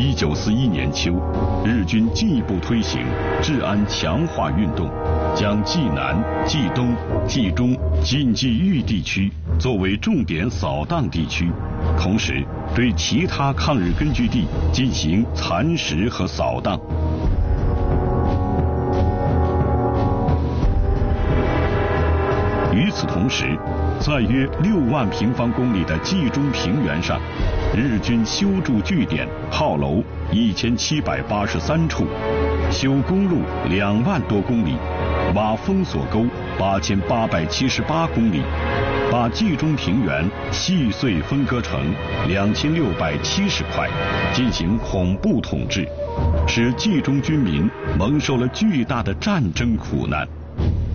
1941年秋，日军进一步推行治安强化运动，将冀南、冀东、冀中、晋冀豫地区作为重点扫荡地区，同时对其他抗日根据地进行蚕食和扫荡。与此同时，在约6万平方公里的冀中平原上，日军修筑据点、炮楼1783处，修公路2万多公里，挖封锁沟8878公里，把冀中平原细碎分割成2670块，进行恐怖统治，使冀中军民蒙受了巨大的战争苦难。